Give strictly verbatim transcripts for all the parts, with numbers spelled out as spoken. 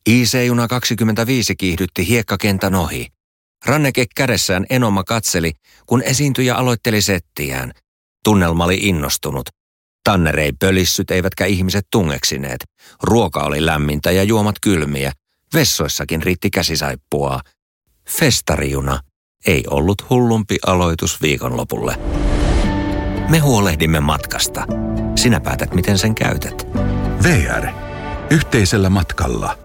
I C-juna kaksikymmentäviisi kiihdytti hiekkakentän ohi. Ranneke kädessään Enoma katseli, kun esiintyjä aloitteli settiään. Tunnelma oli innostunut. Tanner ei pölissyt eivätkä ihmiset tungeksineet. Ruoka oli lämmintä ja juomat kylmiä. Vessoissakin riitti käsisaippua. Festarijuna ei ollut hullumpi aloitus viikonlopulle. Me huolehdimme matkasta. Sinä päätät, miten sen käytät. V R. Yhteisellä matkalla.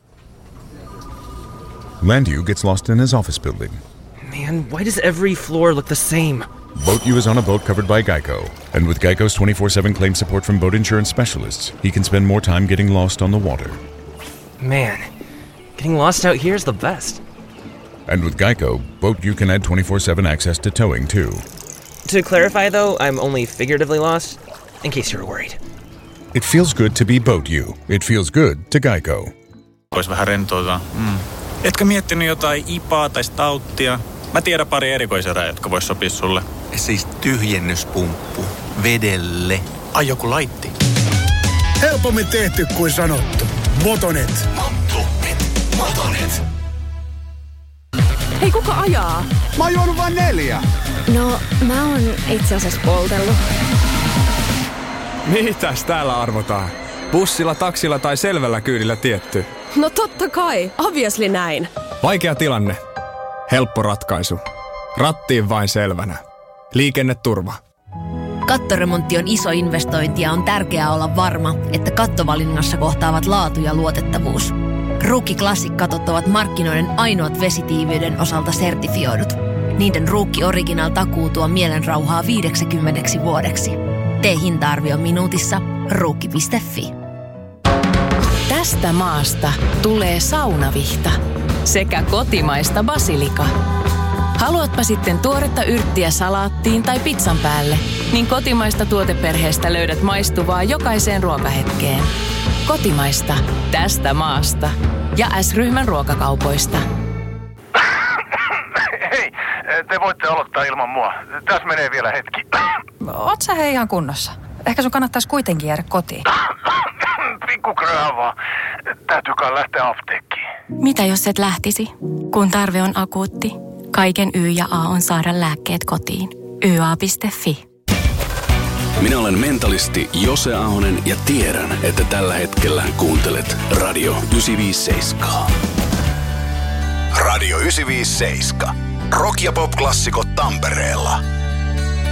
Landu gets lost in his office building. Man, why does every floor look the same? BoatU is on a boat covered by Geico. And with Geico's twenty-four seven claim support from boat insurance specialists, he can spend more time getting lost on the water. Man, getting lost out here is the best. And with Geico, BoatU can add twenty-four seven access to towing too. To clarify though, I'm only figuratively lost, in case you're worried. It feels good to be BoatU. It feels good to Geico. Vois vähän rentoutua. Mm. Etkä miettinyt jotain ipaa tai stauttia? Mä tiedän pari erikoiserää, jotka vois sopia sulle. Siis tyhjennyspumppu. Vedelle. Ai joku laitti. Helpommin tehty kuin sanottu. Motonet. Motonet. Motonet. Hei, kuka ajaa? Mä oon juonut vain neljä. No, mä oon itse asiassa poltellut. Mitäs täällä arvotaan? Bussilla, taksilla tai selvällä kyydillä tietty? No totta kai, obviously näin. Vaikea tilanne. Helppo ratkaisu. Rattiin vain selvänä. Liikenneturva. Kattoremontti on iso investointi ja on tärkeää olla varma, että kattovalinnassa kohtaavat laatu ja luotettavuus. Rookie Classic-katot ovat markkinoiden ainoat vesitiiviyden osalta sertifioidut. Niiden Rookie Original takuu tuo mielenrauhaa viideksikymmeneksi vuodeksi. Tee hinta-arvio minuutissa rookie piste fi. Tästä maasta tulee saunavihta sekä kotimaista basilika. Haluatpa sitten tuoretta yrttiä salaattiin tai pizzan päälle, niin kotimaista tuoteperheestä löydät maistuvaa jokaiseen ruokahetkeen. Kotimaista tästä maasta ja S-ryhmän ruokakaupoista. Hei, te voitte aloittaa ilman mua. Tässä menee vielä hetki. Oot sä hei ihan kunnossa? Ehkä sun kannattaisi kuitenkin jäädä kotiin. Pikku kröava. Täytyykaan lähteä apteekkiin. Mitä jos et lähtisi? Kun tarve on akuutti, kaiken Y ja A on saada lääkkeet kotiin. y a piste fi. Minä olen mentalisti Jose Ahonen ja tiedän, että tällä hetkellä kuuntelet Radio yhdeksänsataaviisikymmentäseitsemän. Radio yhdeksänsataaviisikymmentäseitsemän. Rock ja pop-klassikot Tampereella.